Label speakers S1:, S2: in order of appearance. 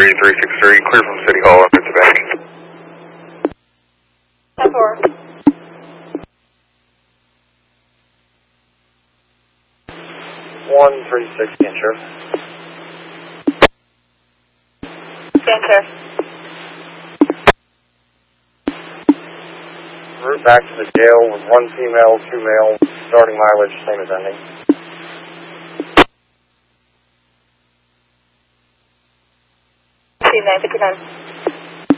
S1: 3363, clear from City Hall, up to bank.
S2: 10-4.
S3: 136, sure.
S2: Center.
S3: Route back to the jail with 1 female, 2 male, starting mileage, same as ending.
S2: C959.